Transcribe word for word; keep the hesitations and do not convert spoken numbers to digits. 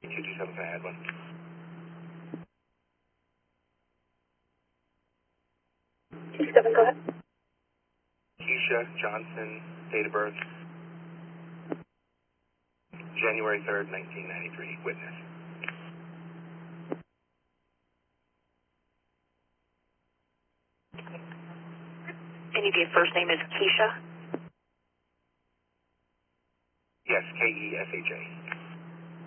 two two seven, can I add one? two seven, go ahead. Keisha Johnson, date of birth, January third, nineteen ninety-three, witness. And your first name is Keisha? Yes, K E S H A.